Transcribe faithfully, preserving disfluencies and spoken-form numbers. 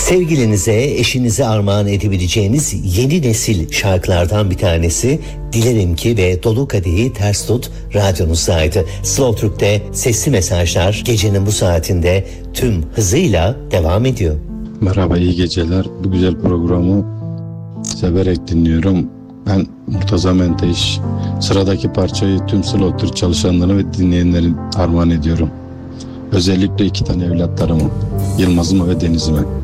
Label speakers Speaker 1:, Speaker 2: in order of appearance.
Speaker 1: Sevgilinize, eşinize armağan edebileceğiniz yeni nesil şarkılardan bir tanesi Dilerim Ki ve Dolu Kadehi Ters Tut radyonuzdaydı. Slow Türk'te sesli mesajlar gecenin bu saatinde tüm hızıyla devam ediyor.
Speaker 2: Merhaba, iyi geceler. Bu güzel programı severek dinliyorum. Ben Murtaza Menteş. Sıradaki parçayı tüm Slow Türk çalışanları ve dinleyenlerin armağan ediyorum. Özellikle iki tane evlatlarıma, Yılmaz'ıma ve Deniz'ime.